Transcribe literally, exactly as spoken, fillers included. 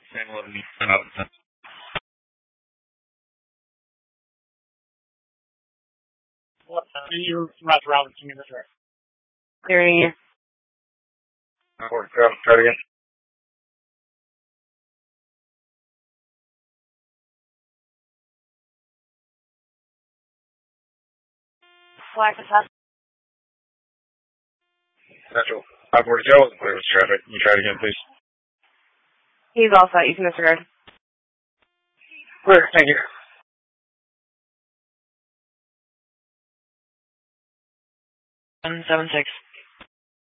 San eleven, ten out of ten. What, uh, you Route Robert, give me the direct. Hearing you. Report, go, try it again. Black Assassin. Central. five forty Joe wasn't clear with traffic. Can you try it again, please? He's all set. You can disregard. Clear, thank you. one seven six.